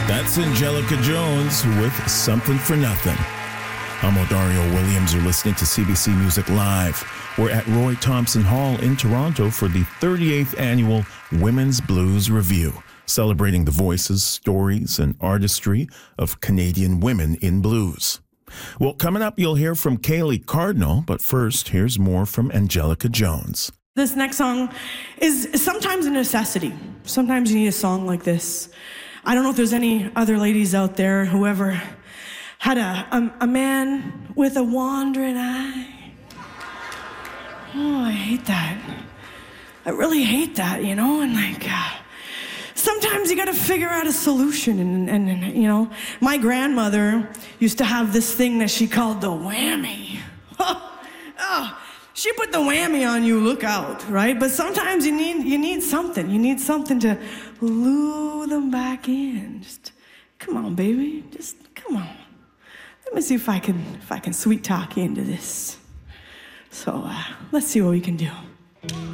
That's Angelica Jones with Something for Nothing. I'm Odario Williams. You're listening to CBC Music Live. We're at Roy Thompson Hall in Toronto for the 38th Annual Women's Blues Review, celebrating the voices, stories, and artistry of Canadian women in blues. Well, coming up, you'll hear from Kaylee Cardinal, but first, here's more from Angelica Jones. This next song is sometimes a necessity. Sometimes you need a song like this. I don't know if there's any other ladies out there who ever had a man with a wandering eye. Oh, I hate that. I really hate that, you know? And sometimes you gotta figure out a solution. And you know, my grandmother used to have this thing that she called the whammy. She put the whammy on you, look out, right? But sometimes you need something. You need something to lure them back in. Just come on, baby. Just come on. Let me see if I can sweet talk you into this. So let's see what we can do.